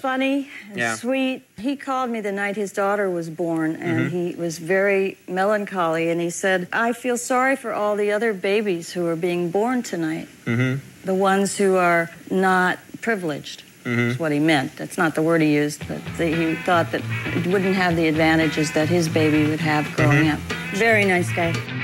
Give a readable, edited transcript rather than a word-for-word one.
funny and sweet. He called me the night his daughter was born, and he was very melancholy, and he said, I feel sorry for all the other babies who are being born tonight. The ones who are not privileged. Is what he meant. That's not the word he used, but he thought that it wouldn't have the advantages that his baby would have growing up. Very nice guy.